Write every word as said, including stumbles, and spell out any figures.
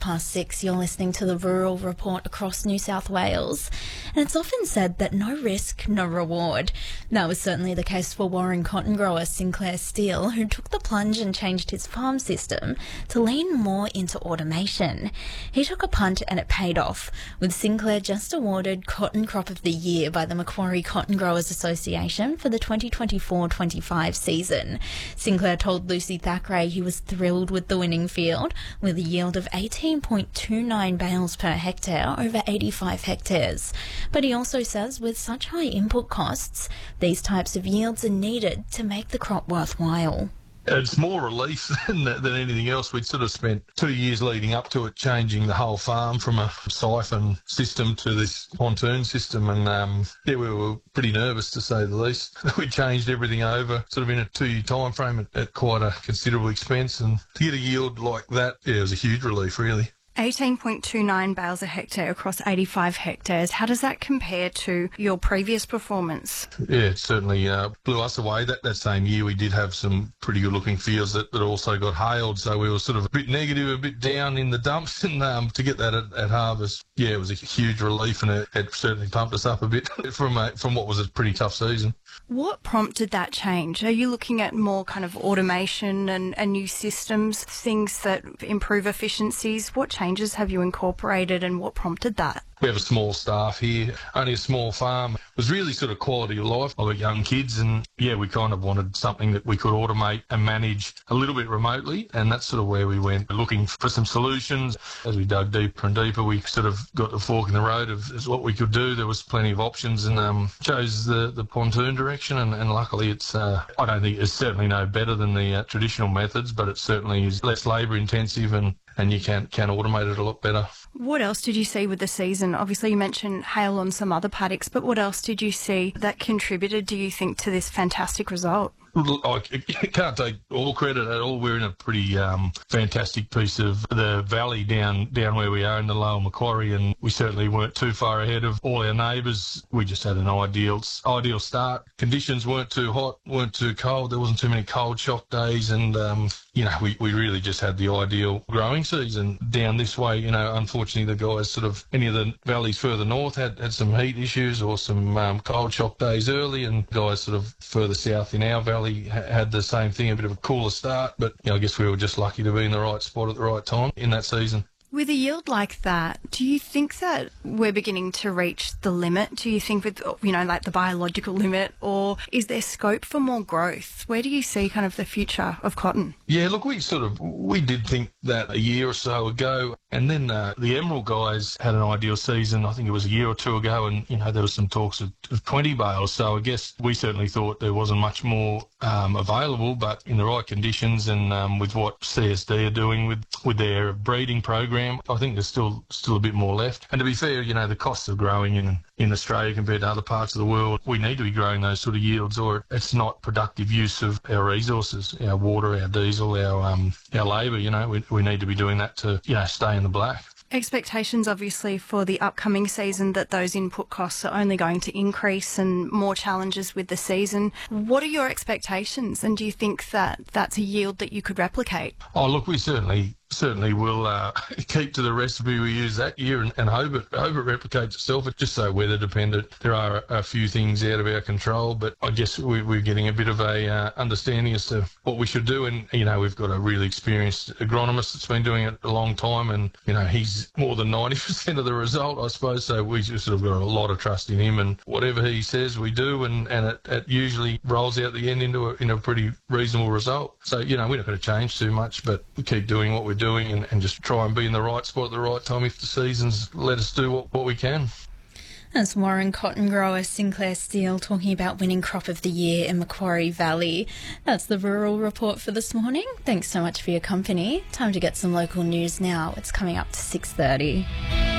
past six. You're listening to the Rural Report across New South Wales. And it's often said that no risk, no reward. That was certainly the case for Warren cotton grower Sinclair Steele, who took the plunge and changed his farm system to lean more into automation. He took a punt and it paid off, with Sinclair just awarded Cotton Crop of the Year by the Macquarie Cotton Growers Association for the twenty twenty-four twenty-five season. Sinclair told Lucy Thackeray he was thrilled with the winning field, with a yield of eighteen point two nine bales per hectare over eighty-five hectares. But he also says with such high input costs, these types of yields are needed to make the crop worthwhile. It's more relief than, than anything else. We'd sort of spent two years leading up to it changing the whole farm from a siphon system to this pontoon system, and um, yeah, we were pretty nervous to say the least. We changed everything over sort of in a two-year time frame at, at quite a considerable expense, and to get a yield like that, yeah, it was a huge relief, really. eighteen point two nine bales a hectare across eighty-five hectares. How does that compare to your previous performance? Yeah, it certainly uh, blew us away. That that same year we did have some pretty good-looking fields that, that also got hailed, so we were sort of a bit negative, a bit down in the dumps, and um, to get that at, at harvest, yeah, it was a huge relief, and it, it certainly pumped us up a bit from a, from what was a pretty tough season. What prompted that change? Are you looking at more kind of automation and, and new systems, things that improve efficiencies? What changes have you incorporated and what prompted that? We have a small staff here, only a small farm. It was really sort of quality of life. I've got young kids, and yeah, we kind of wanted something that we could automate and manage a little bit remotely, and that's sort of where we went, looking for some solutions. As we dug deeper and deeper, we sort of got the fork in the road of is what we could do. There was plenty of options, and um, chose the, the pontoon direction, and, and luckily it's, uh, I don't think it's certainly no better than the uh, traditional methods, but it certainly is less labour intensive, and, and you can, can automate it a lot better. What else did you see with the season? Obviously, you mentioned hail on some other paddocks, but what else did you see that contributed, do you think, to this fantastic result? I can't take all credit at all. We're in a pretty um, fantastic piece of the valley down down where we are in the Lower Macquarie, and we certainly weren't too far ahead of all our neighbours. We just had an ideal ideal start. Conditions weren't too hot, weren't too cold. There wasn't too many cold shock days, and um, you know, we, we really just had the ideal growing season down this way. You know, unfortunately, the guys sort of any of the valleys further north had, had some heat issues or some um, cold shock days early, and guys sort of further south in our valley had the same thing, a bit of a cooler start, but you know, I guess we were just lucky to be in the right spot at the right time in that season. With a yield like that, do you think that we're beginning to reach the limit? Do you think with, you know, like the biological limit, or is there scope for more growth? Where do you see kind of the future of cotton? Yeah, look, we sort of, we did think that a year or so ago, and then uh, the Emerald guys had an ideal season, I think it was a year or two ago, and, you know, there was some talks of, of twenty bales, so I guess we certainly thought there wasn't much more um, available, but in the right conditions, and um, with what C S D are doing with, with their breeding program, I think there's still still a bit more left. And to be fair, you know, the costs of growing in, in Australia compared to other parts of the world, we need to be growing those sort of yields, or it's not productive use of our resources, our water, our diesel, our um, our labour. You know, we, we need to be doing that to, you know, stay in the black. Expectations, obviously, for the upcoming season that those input costs are only going to increase and more challenges with the season. What are your expectations, and do you think that that's a yield that you could replicate? Oh, look, we certainly certainly will uh, keep to the recipe we used that year, and, and hope it hope it replicates itself. It's just so weather dependent. There are a, a few things out of our control, but I guess we, we're getting a bit of a uh, understanding as to what we should do. And you know, we've got a really experienced agronomist that's been doing it a long time, and you know, he's more than ninety percent of the result, I suppose. So we just sort of got a lot of trust in him, and whatever he says, we do, and and it, it usually rolls out the end into a, in a pretty reasonable result. So you know, we're not going to change too much, but we keep doing what we're doing. And, and just try and be in the right spot at the right time if the seasons let us do what, what we can. That's Warren cotton grower Sinclair Steele talking about winning crop of the year in Macquarie Valley. That's the Rural Report for this morning. Thanks so much for your company. Time to get some local news now. It's coming up to six thirty.